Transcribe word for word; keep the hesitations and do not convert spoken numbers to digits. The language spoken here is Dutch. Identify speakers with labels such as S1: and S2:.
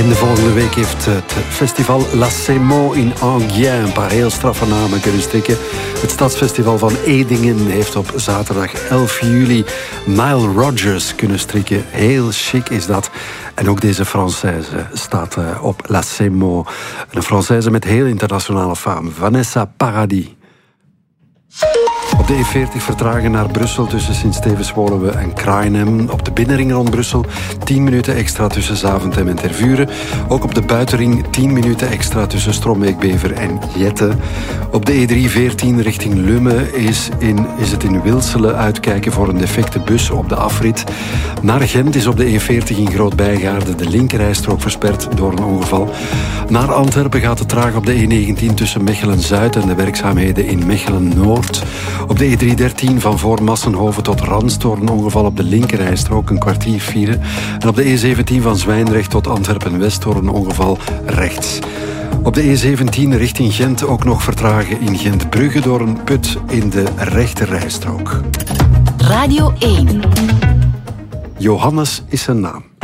S1: En de volgende week heeft het festival La Sémaux in Enghien een paar heel straffe namen kunnen strikken. Het stadsfestival van Edingen heeft op zaterdag elf juli Nile Rodgers kunnen strikken. Heel chic is dat. En ook deze Française staat op La Sémaux. Een Française met heel internationale faam. Vanessa Paradis. Op de E veertig vertragen naar Brussel tussen Sint-Stevens-Woluwe en Kraaienhem. Op de binnenring rond Brussel tien minuten extra tussen Zaventem en Tervuren. Ook op de buitenring tien minuten extra tussen Strombeek-Bever en Jette. Op de E driehonderdveertien richting Lummen is, in, is het in Wilselen uitkijken voor een defecte bus op de afrit. Naar Gent is op de E veertig in Groot-Bijgaarde de linkerrijstrook versperd door een ongeval. Naar Antwerpen gaat het traag op de E negentien tussen Mechelen-Zuid en de werkzaamheden in Mechelen-Noord. Op de E driehonderddertien van voor Massenhoven tot Rans door een ongeval op de linkerrijstrook een kwartier vieren. En op de E zeventien van Zwijndrecht tot Antwerpen-West door een ongeval rechts. Op de E zeventien richting Gent ook nog vertragen in Gent-Brugge door een put in de rechterrijstrook.
S2: Radio één.
S1: Johannes is zijn naam.